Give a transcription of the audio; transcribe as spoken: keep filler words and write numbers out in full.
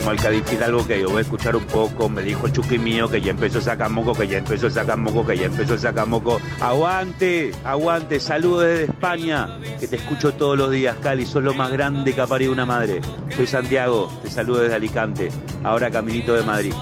llamo al Cádiz Hidalgo, que yo voy a escuchar un poco. Me dijo Chucky mío que ya empezó a sacar moco, que ya empezó a sacar moco, que ya empezó a sacar moco. Aguante, aguante, saludos desde España, que te escucho todos los días, Cali, sos lo más grande que ha parido una madre. Soy Santiago, te saludo desde Alicante, ahora caminito de Madrid.